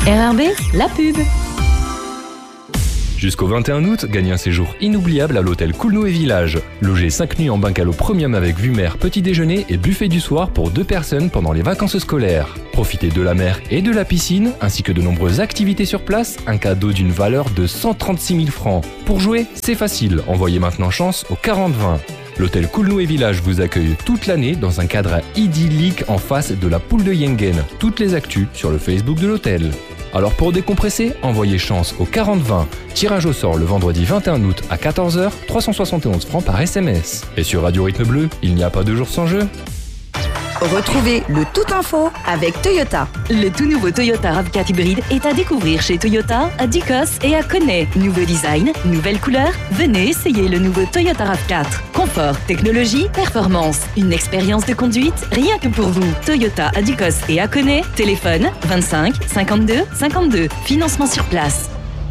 RRB, la pub. Jusqu'au 21 août, gagnez un séjour inoubliable à l'hôtel Coulnoë Village. Logez 5 nuits en bungalow premium avec vue mer, petit déjeuner et buffet du soir pour 2 personnes pendant les vacances scolaires. Profitez de la mer et de la piscine, ainsi que de nombreuses activités sur place, un cadeau d'une valeur de 136 000 francs. Pour jouer, c'est facile, envoyez maintenant chance au 40-20. L'hôtel Coulnoë Village vous accueille toute l'année dans un cadre idyllique en face de la poule de Yengen. Toutes les actus sur le Facebook de l'hôtel. Alors pour décompresser, envoyez chance au 40-20. Tirage au sort le vendredi 21 août à 14h, 371 francs par SMS. Et sur Radio Rythme Bleu, il n'y a pas de jour sans jeu. Retrouvez le Tout Info avec Toyota. Le tout nouveau Toyota RAV4 hybride est à découvrir chez Toyota, à Ducos et à Connay. Nouveau design, nouvelle couleur. Venez essayer le nouveau Toyota RAV4. Confort, technologie, performance. Une expérience de conduite rien que pour vous. Toyota à Ducos et à Connay. Téléphone 25 52 52. Financement sur place.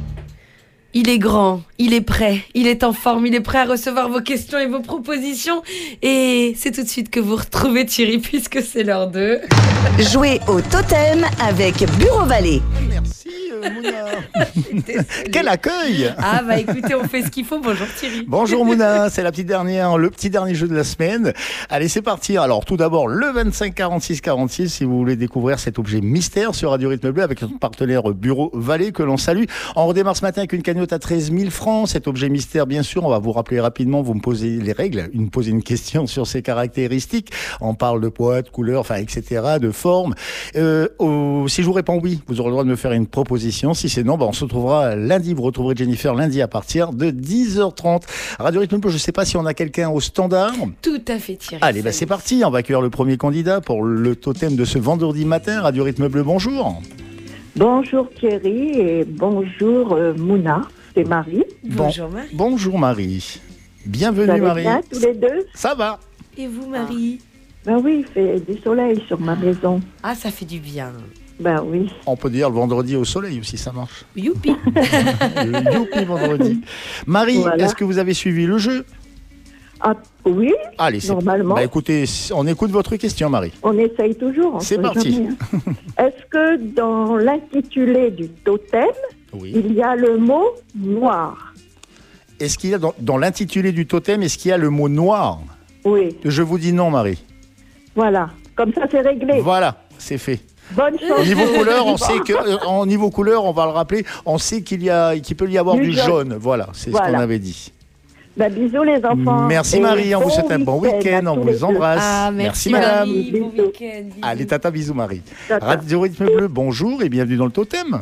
Il est grand, il est prêt, il est en forme, il est prêt à recevoir vos questions et vos propositions. Et c'est tout de suite que vous retrouvez Thierry, puisque c'est l'heure de... Jouez au totem avec Bureau Vallée. Merci Mouna. Quel accueil. Ah bah écoutez, on fait ce qu'il faut. Bonjour Thierry. Bonjour Mouna, c'est le petit dernier jeu de la semaine. Allez, c'est parti. Alors tout d'abord, le 25 46 46, si vous voulez découvrir cet objet mystère sur Radio Rythme Bleu avec notre partenaire Bureau Vallée que l'on salue. On redémarre ce matin avec une cagnotte à 13 000 francs. Cet objet mystère, bien sûr, on va vous rappeler rapidement, vous me posez les règles, vous me posez une question sur ses caractéristiques. On parle de poids, de couleur, enfin, etc., de forme. Si je vous réponds oui, vous aurez le droit de me faire une proposition. Si c'est non, on se retrouvera lundi. Vous retrouverez Jennifer lundi à partir de 10h30. Radio Rythme Bleu, je ne sais pas si on a quelqu'un au standard. Tout à fait Thierry. Allez, c'est parti. On va accueillir le premier candidat pour le totem de ce vendredi matin. Radio Rythme Bleu, bonjour. Bonjour Thierry et bonjour Mouna, c'est Marie. Bonjour Marie. Bonjour Marie. Bienvenue Vous allez Marie. bien tous les deux? Ça va. Et vous Marie? Ben oui, il fait du soleil sur ma maison. Ah, ça fait du bien. Ben oui. On peut dire le vendredi au soleil aussi, ça marche. Youpi. Youpi vendredi. Marie, Voilà. est-ce que vous avez suivi le jeu? Ah oui, Allez, normalement. Bah écoutez, on écoute votre question Marie. On essaye toujours. on C'est sait parti. jamais, hein. Est-ce que dans l'intitulé du totem, Oui. il y a le mot noir? Est-ce qu'il y a dans l'intitulé du totem, est-ce qu'il y a le mot noir? Oui, Je vous dis non Marie. voilà. Comme ça, c'est réglé. Voilà, c'est fait. Bonne chance. Niveau couleur, on sait que en niveau couleur, on va le rappeler, on sait qu'il peut y avoir Du du jaune. Voilà, c'est ce Voilà. qu'on avait dit. Ben, bisous les enfants. Merci Et Marie, on vous souhaite un bon week-end, à on tous les vous deux. embrasse. Ah, merci madame. Marie. Bon Bisous. week-end. Bisous. Allez, tata, bisous Marie. Tata. Radio Rythme Bleu, bonjour et bienvenue dans le totem.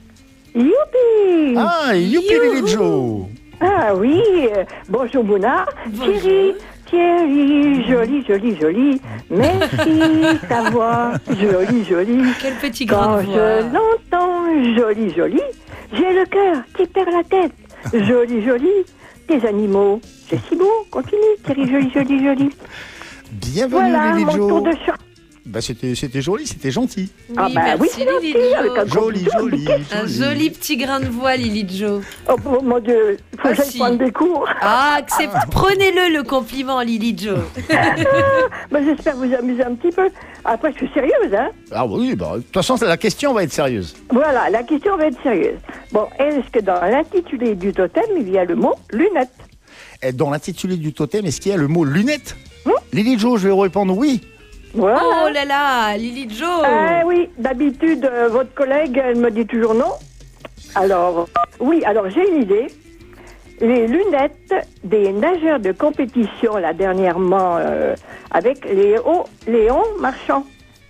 Youpi. Ah, youpi Lily Joe. Ah oui, bonjour Mouna. Bonjour. Thierry, joli. Merci, ta voix, jolie. Quel petit grain Quand de voix. je l'entends, joli, j'ai le cœur qui perd la tête. Joli, tes animaux, c'est si beau, continue, Thierry, joli. Bienvenue Voilà, Lily mon tour Joe. de short. Bah, c'était joli, c'était gentil. Ah bah oui, merci c'est gentil, Lily avec un Jo. gros Joli, bisou, joli. mais Un joli petit grain de voix, Lily Jo. Oh mon Dieu, il faut que j'aille si. prendre des cours. Ah, prenez-le le compliment, Lily Jo. Bah, j'espère vous amuser un petit peu. Après, je suis sérieuse, hein. Ah oui, bah, de toute façon, la question va être sérieuse. Voilà, la question va être sérieuse. Bon, est-ce que dans l'intitulé du totem, il y a le mot lunettes? Et dans l'intitulé du totem, est-ce qu'il y a le mot lunettes? Lily Joe, je vais répondre oui. Voilà. Oh là là, Lily Jo. Ah oui, d'habitude, votre collègue, elle me dit toujours non. Alors, oui, alors j'ai une idée. Les lunettes des nageurs de compétition, là, dernièrement, avec Léon Marchand.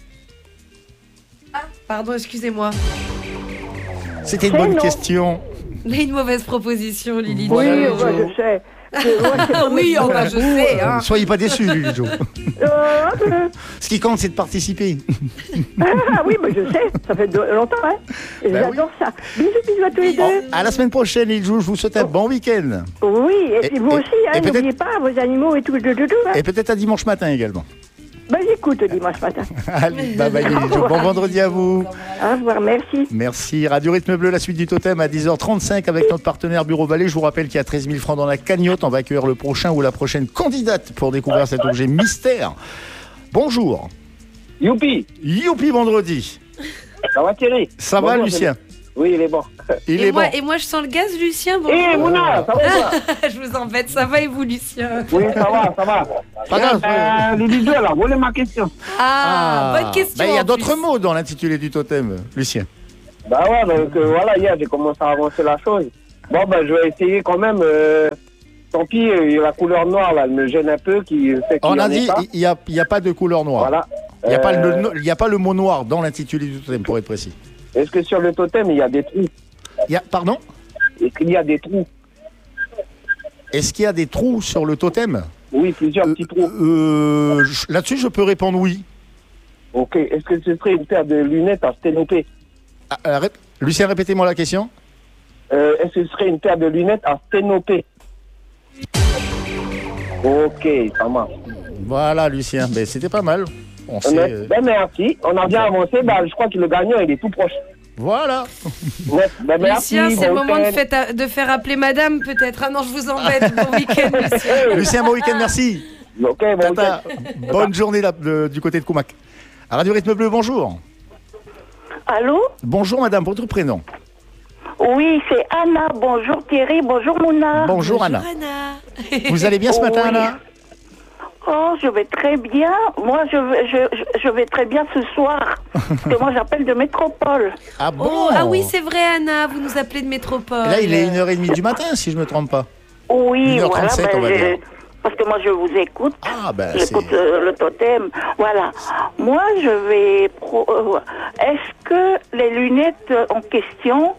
Pardon, excusez-moi. C'était une C'est bonne non. question. Une mauvaise proposition, Lily Jo. Oui, Voilà, ouais, Jo. je sais. C'est Ah oui, enfin, je sais. Hein. Soyez pas déçus, Lily Joe. Euh, Ce qui compte, c'est de participer. ah oui, mais je sais, ça fait longtemps, hein. Et Ben j'adore ça. Bisous à tous les deux. À la semaine prochaine, Lily Joe, je vous souhaite un bon week-end. Oui, et Et- puis vous et- aussi, hein, et peut-être- n'oubliez pas vos animaux et tout. Hein. Et peut-être à dimanche matin également. Ben j'écoute dimanche matin. Allez, bye bye, Lily Joe. Bon vendredi à vous. Au revoir, merci. Merci. Radio Rythme Bleu, la suite du totem à 10h35 avec notre partenaire Bureau Vallée. Je vous rappelle qu'il y a 13 000 francs dans la cagnotte. On va accueillir le prochain ou la prochaine candidate pour découvrir cet objet mystère. Bonjour. Youpi. Youpi vendredi. Ça va Thierry? Ça va, Bonjour, Lucien? Oui, il est bon. Il et est moi, bon. Et moi, je sens le gaz, Lucien. Bonjour. Eh, Mouna, ça va quoi? Je vous embête, ça va et vous, Lucien? Oui, ça va, ça va. Pas grave. Les vidéos, là, voilà ma question. Bonne question. Il y a en d'autres plus. mots dans l'intitulé du totem, Lucien. Bah ouais, donc voilà, hier, j'ai commencé à avancer la chose. Bon, je vais essayer quand même. Tant pis, la couleur noire, là, elle me gêne un peu. On a dit, il n'y a pas de couleur noire. Voilà. Il n'y a pas le mot noir dans l'intitulé du totem, pour être précis. Est-ce que sur le totem, il y a des trous? Pardon? Est-ce qu'il y a des trous? Est-ce qu'il y a des trous sur le totem? Oui, plusieurs petits trous. Là-dessus, je peux répondre oui. Ok. Est-ce que ce serait une paire de lunettes à sténopée? Lucien, répétez-moi la question. Est-ce que ce serait une paire de lunettes à sténopée? Ok, ça marche. Voilà, Lucien. Ben, c'était pas mal. On sait, merci. On a bien avancé. Je crois que le gagnant, il est tout proche. Voilà. Merci. Lucien, c'est le bon moment week-end. de faire appeler madame, peut-être. Ah non, je vous embête. Bon week-end, Lucien. Lucien, bon week-end, merci. Ok, bon Tata, bonne journée là, du côté de Koumac. À Radio Rythme Bleu, bonjour. Allô? Bonjour, madame, votre prénom? Oui, c'est Anna. Bonjour Thierry, bonjour Mouna. Bonjour, Anna. Vous allez bien ce matin, Oui. Anna? Oh, je vais très bien. Moi, je vais très bien ce soir. Parce que moi, j'appelle de Métropole. Ah bon? Oh, ah oui, c'est vrai, Anna, vous nous appelez de Métropole. Là, il est 1h30 du matin, si je ne me trompe pas. Oui, 1h37, voilà. on va dire. Parce que moi, je vous écoute. Ah, J'écoute le totem. Voilà. Moi, je vais... Est-ce que les lunettes en question,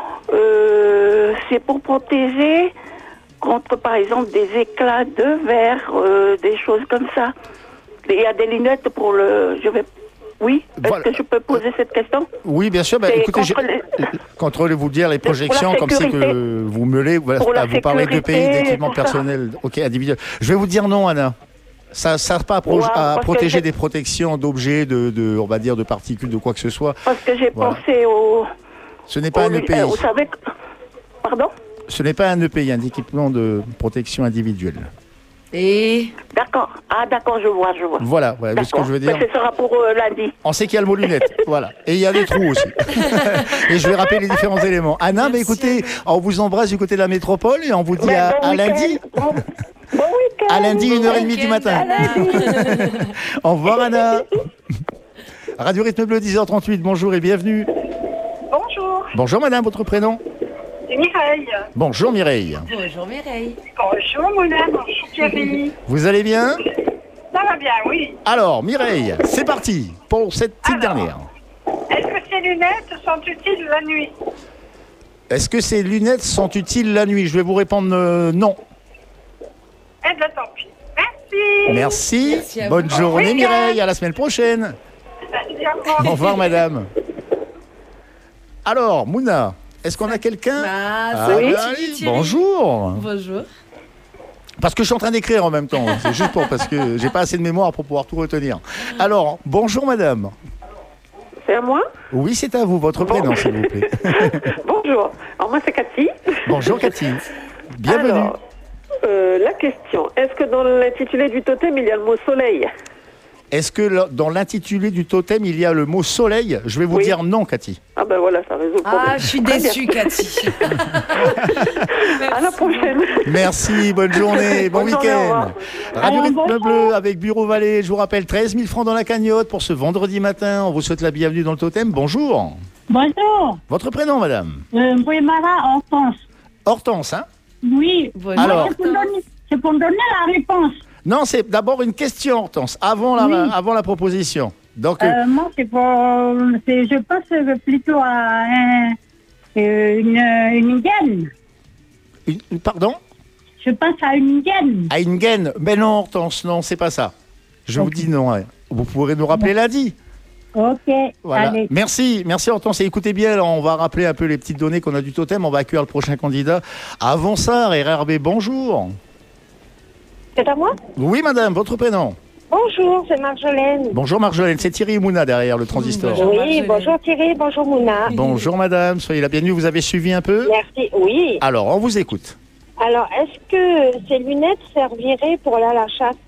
c'est pour protéger contre, par exemple, des éclats de verre, des choses comme ça? Il y a des lunettes pour le... Oui. Est-ce que je peux poser cette question? Oui, bien sûr. Écoutez, contrôlez-vous dire les projections, comme c'est que vous meulez, vous parlez de pays, d'équipements personnels, individuels. Je vais vous dire non, Anna. Ça ne sert pas à protéger des protections d'objets, on va dire, de particules, de quoi que ce soit. Parce que j'ai pensé au... Ce n'est pas un EPI. Vous savez... Pardon? Ce n'est pas un EPI, un équipement de protection individuelle. D'accord. Ah, d'accord, je vois. Voilà, ce que je veux dire. Mais ce sera pour lundi. On sait qu'il y a le mot lunettes, voilà. Et il y a des trous aussi. Et je vais rappeler les différents éléments. Anna, écoutez, on vous embrasse du côté de la métropole et on vous dit à lundi. Bon week-end. À lundi, 1h30 du matin. Au revoir, Anna. Radio Rythme Bleu, 10h38. Bonjour et bienvenue. Bonjour. Bonjour, madame, votre prénom? C'est Mireille. Bonjour, Mireille. Bonjour, Mireille. Bonjour, Mouna. Bonjour, Thierry. Vous allez bien? Ça va bien, oui. Alors, Mireille, c'est parti pour cette petite dernière. Est-ce que ces lunettes sont utiles la nuit? Est-ce que ces lunettes sont utiles la nuit? Je vais vous répondre non. Eh bien, tant pis. Merci. Merci. Bonne journée, Mireille. À la semaine prochaine. Merci, au revoir. Au revoir, madame. Alors, Mouna, est-ce qu'on a quelqu'un? Oui. Bonjour. Bonjour. Parce que je suis en train d'écrire en même temps. C'est juste parce que j'ai pas assez de mémoire pour pouvoir tout retenir. Alors, bonjour, madame. C'est à moi? Oui, c'est à vous. Votre prénom, s'il vous plaît. Bonjour. Alors, moi, c'est Cathy. Bonjour, Cathy. Bienvenue. Alors, la question, est-ce que dans l'intitulé du totem, il y a le mot soleil? Est-ce que dans l'intitulé du totem, il y a le mot soleil? Je vais vous dire non, Cathy. Ah ben voilà, ça résout le problème. Ah, je suis déçue, Cathy. À la prochaine. Merci, bonne journée, bon week-end. Radio Rythme Bleu avec Bureau Vallée. Je vous rappelle, 13 000 francs dans la cagnotte pour ce vendredi matin. On vous souhaite la bienvenue dans le totem. Bonjour. Bonjour. Votre prénom, madame? Mara Hortense. Hortense, hein? Oui. Alors, c'est pour donner la réponse. non, c'est d'abord une question, Hortense, avant la proposition. Donc, moi, je pense plutôt à une gaine. Pardon? Je pense à une gaine. À une gaine? Mais non, Hortense, non, c'est pas ça. Je vous dis non. Hein. Vous pourrez nous rappeler lundi. Ok, voilà. allez. Merci Hortense. Et écoutez bien, là, on va rappeler un peu les petites données qu'on a du totem. On va accueillir le prochain candidat. Avant ça, RRB, bonjour. C'est à moi? Oui, madame, votre prénom? Bonjour, c'est Marjolaine. Bonjour Marjolaine, c'est Thierry et Mouna derrière le transistor. Oui, bonjour Thierry, bonjour Mouna. Bonjour madame, soyez la bienvenue, vous avez suivi un peu? Merci, oui. Alors, on vous écoute. Alors, est-ce que ces lunettes serviraient pour aller à la chasse?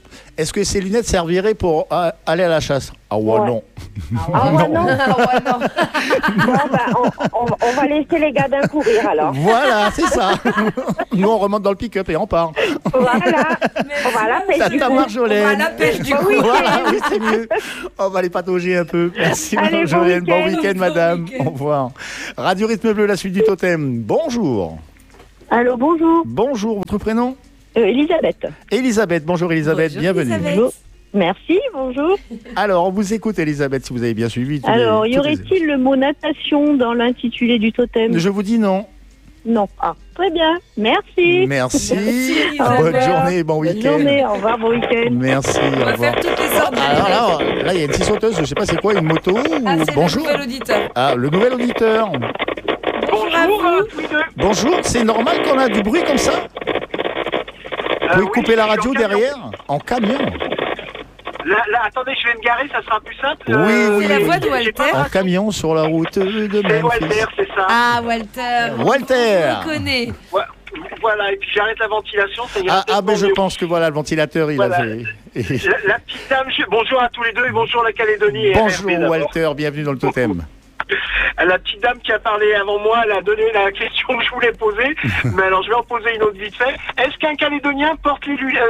Est-ce que ces lunettes serviraient pour aller à la chasse? Ah ouais, Ouais. non. Ah ouais, non. Ah ouais, non. Bon, on va laisser les gadins courir alors. Voilà, c'est ça. Nous, on remonte dans le pick-up et on part. Voilà. On va à la pêche du Tata coup. On va à Marjolaine. la pêche du Bon coup. week-end. Voilà, oui, c'est mieux. On va les patauger un peu. Merci, Allez, Marjolaine. bon Bon week-end. week-end, madame. week-end. Au revoir. Radio Rythme Bleu, la suite du totem. Bonjour. Allô, bonjour. Bonjour, votre prénom? Elisabeth. Elisabeth. Bonjour, Elisabeth. Bonjour, Bienvenue. Elisabeth. Merci, bonjour. Alors, on vous écoute, Elisabeth, si vous avez bien suivi. Alors, y aurait-il le mot natation dans l'intitulé du totem? Je vous dis non. Non. Ah, très bien. Merci. Merci. Elisabeth. Bonne journée, bon Bonne week-end. journée. Au revoir, bon week-end. Merci, On au va revoir. faire toutes les sortes Alors là, il y a une petite sauteuse, je sais pas c'est quoi, une moto Ah, ou c'est bonjour. le nouvel auditeur. Ah, le nouvel auditeur. Bonjour à vous. tous les deux. Bonjour, c'est normal qu'on a du bruit comme ça? Vous pouvez couper la radio derrière? En camion? Là, attendez, je vais me garer, ça sera plus simple. Oui, C'est la voix de Walter. En camion sur la route de C'est Walter, Memphis. c'est ça. Ah, Walter. Walter. On connaît. Ouais, voilà, et puis j'arrête la ventilation. Ça ira Ah, mais je mieux. pense que voilà, le ventilateur, il Voilà. a fait. La petite dame, bonjour à tous les deux et bonjour la Calédonie. Et Bonjour RRB d'abord. Walter, bienvenue dans le totem. La petite dame qui a parlé avant moi, elle a donné la question que je voulais poser. Mais alors, je vais en poser une autre vite fait. Est-ce qu'un Calédonien porte les lunettes?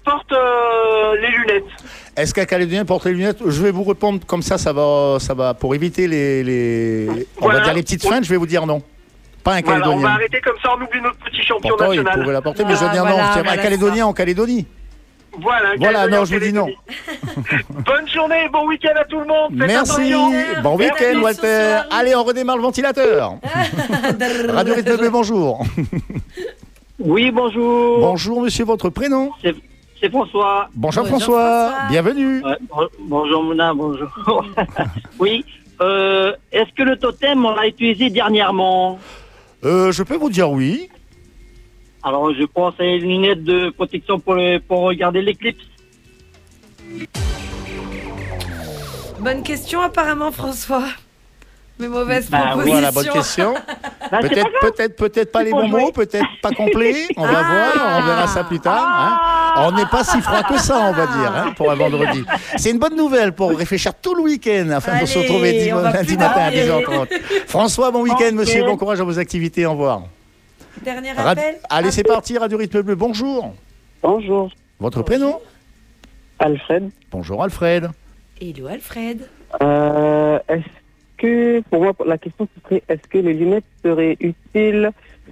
Est-ce qu'un Calédonien porte les lunettes? Je vais vous répondre comme ça va pour éviter on va Voilà. dire les petites feintes, je vais vous dire non. Pas un Voilà, on Calédonien. va arrêter comme ça, on oublie notre petit champion Pourtant, il national. pourrait la porter, mais je vais Ah, dire voilà, non. C'est voilà un Calédonien en Calédonie. Voilà, un Voilà, Calédonien non, en je vous dis non. Calédonie. Bonne journée, bon week-end à tout le monde. Faites Merci. attention. Bon week-end, Attention Walter. sur la route. Allez, on redémarre le ventilateur. Radio Rythme Bleu, bonjour. Oui, bonjour. Bonjour, monsieur, votre prénom? C'est François. Bonjour, Bonjour, François. François. Bienvenue. Bonjour Mouna, bonjour. Oui, est-ce que le totem, on l'a utilisé dernièrement? Je peux vous dire oui. Alors, je pense à une lunette de protection pour regarder l'éclipse. Bonne question apparemment, François. Mais mauvaise Bah, proposition. Voilà, bonne question. Bah, c'est pas grave. Peut-être pas les faut bons jouer. mots, peut-être pas complet. On va voir, on verra ça plus tard. Hein. On n'est pas si froid que ça, on va dire, hein, pour un vendredi. C'est une bonne nouvelle pour réfléchir tout le week-end afin de se Allez, retrouver on va lundi plus matin à dormir. 10h30. François, bon week-end, Ok. monsieur. Bon courage à vos activités. Au revoir. Dernier appel. Allez, c'est parti, Radio Rythme Bleu. Bonjour. Bonjour, Votre prénom? Alfred. Bonjour, Alfred. Hello Alfred. Est-ce que, pour moi, la question serait, est-ce que les lunettes seraient utiles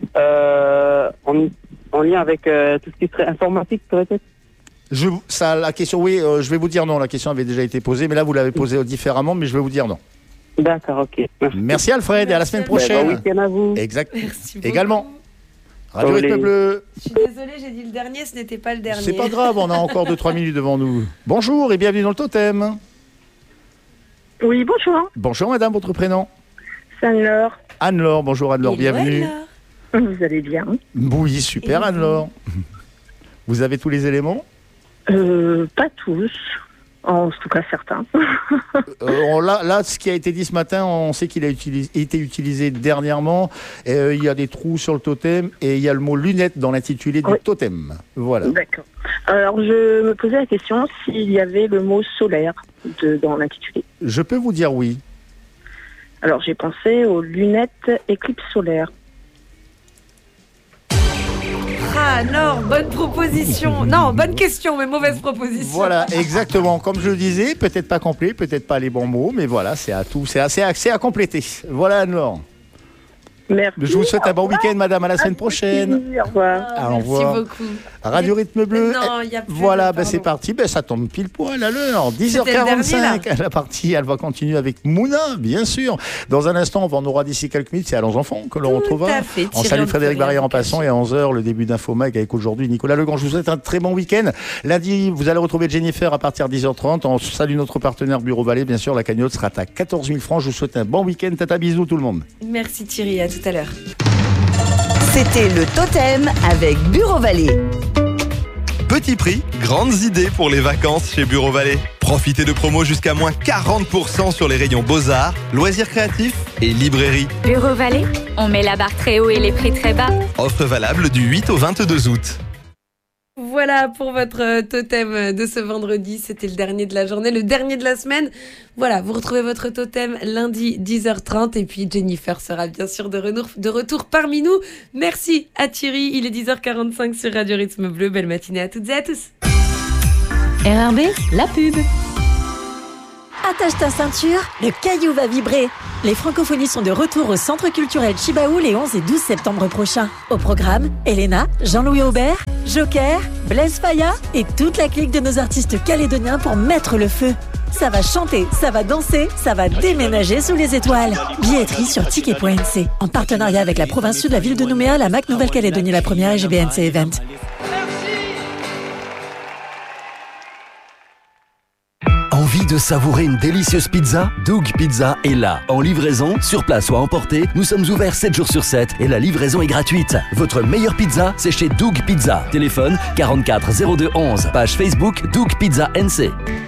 en lien avec tout ce qui serait informatique, peut-être? La question, oui, je vais vous dire non. La question avait déjà été posée, mais là, vous l'avez posée différemment, mais je vais vous dire non. D'accord, ok. Merci, Alfred, et à la semaine Merci, prochaine. Bon week-end à vous. Exact. Merci beaucoup. Également. Radio Olé. Rythme Bleu. Je suis désolée, j'ai dit le dernier, ce n'était pas le dernier. C'est pas grave, on a encore 2-3 minutes devant nous. Bonjour et bienvenue dans le totem. Oui, bonjour. Bonjour madame, votre prénom? C'est Anne-Laure. Anne-Laure, bonjour Anne-Laure, Hello, bienvenue. Vous allez bien? Oui, super Et vous Anne-Laure. Vous avez tous les éléments? Pas tous. En tout cas, certains. Là, ce qui a été dit ce matin, on sait qu'il a été utilisé dernièrement. Il y a des trous sur le totem et il y a le mot lunette dans l'intitulé du Oui. totem. Voilà. D'accord. Alors, je me posais la question s'il y avait le mot solaire dans l'intitulé. Je peux vous dire oui. Alors, j'ai pensé aux lunettes éclipse solaire. Ah non, bonne proposition. Non, bonne question, mais mauvaise proposition. Voilà, exactement. Comme je le disais, peut-être pas complet, peut-être pas les bons mots, mais voilà, c'est assez à compléter. Voilà Anne-Laure. Merci. Je vous souhaite un bon week-end, madame, à la semaine prochaine. Au revoir. Ah, Au merci revoir. beaucoup. Radio Rythme Bleu. Non, il y a plus Voilà, de- ben c'est pardon. parti. Ben, ça tombe pile poil à l'heure. C'était le dernier, 10h45. La partie, elle va continuer avec Mouna, bien sûr. Dans un instant, on en aura d'ici quelques minutes. C'est Allons Enfants que l'on Tout retrouvera. à fait, On Thierry salue Frédéric Antoine, Barrière en Caché. passant. Et à 11h, le début d'Infomag avec aujourd'hui Nicolas Legrand. Je vous souhaite un très bon week-end. Lundi, vous allez retrouver Jennifer à partir de 10h30. On salue notre partenaire Bureau Vallée. Bien sûr, la cagnotte sera à 14 000 francs. Je vous souhaite un bon week-end. Tata, bisous tout le monde. Merci Thierry, à tout à l'heure. C'était le totem avec Bureau Vallée. Petit prix, grandes idées pour les vacances chez Bureau Vallée. Profitez de promos jusqu'à moins 40% sur les rayons beaux-arts, loisirs créatifs et librairie. Bureau Vallée, on met la barre très haut et les prix très bas. Offre valable du 8 au 22 août. Voilà. Voilà pour votre totem de ce vendredi. C'était le dernier de la journée, le dernier de la semaine. Voilà, vous retrouvez votre totem lundi 10h30 et puis Jennifer sera bien sûr de retour parmi nous. Merci à Thierry, il est 10h45 sur Radio Rythme Bleu. Belle matinée à toutes et à tous. RRB, la pub. Attache ta ceinture, le caillou va vibrer. Les francophonies sont de retour au Centre culturel Chibaou les 11 et 12 septembre prochains. Au programme, Elena, Jean-Louis Aubert, Joker, Blaise Faya et toute la clique de nos artistes calédoniens pour mettre le feu. Ça va chanter, ça va danser, ça va déménager sous les étoiles. Billetterie sur ticket.nc. En partenariat avec la province sud, la ville de Nouméa, la MAC Nouvelle-Calédonie, la première et GBNC Event. Envie de savourer une délicieuse pizza? Doug Pizza est là. En livraison, sur place ou à emporter, nous sommes ouverts 7 jours sur 7 et la livraison est gratuite. Votre meilleure pizza, c'est chez Doug Pizza. Téléphone 44 02 11. Page Facebook Doug Pizza NC.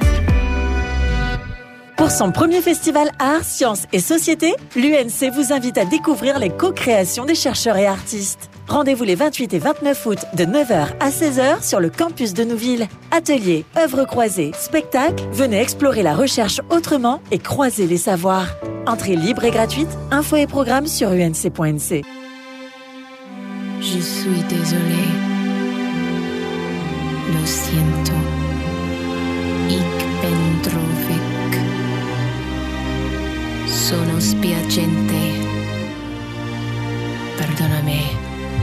Pour son premier festival Arts, Sciences et Société, l'UNC vous invite à découvrir les co-créations des chercheurs et artistes. Rendez-vous les 28 et 29 août de 9h à 16h sur le campus de Nouville. Ateliers, œuvres croisées, spectacles, venez explorer la recherche autrement et croiser les savoirs. Entrée libre et gratuite, infos et programmes sur unc.nc. Je suis désolée. Lo siento. Ich bin traurig. Sono spiacente. Perdóname.